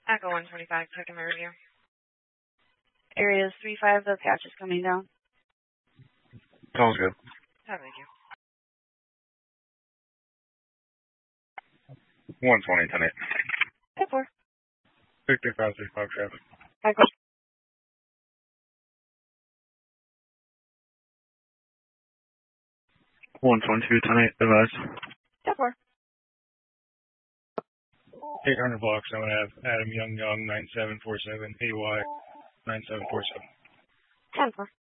Echo 125, checking my review. Areas 3-5, the patch is coming down. Sounds good. Oh, thank you. 120, 10-8. 10-4. Victor 535 traffic. Echo. One 22, 10-8, advise. 10-4. 800 blocks, I'm going to have Adam Young 9747, AY 9747. 10-4.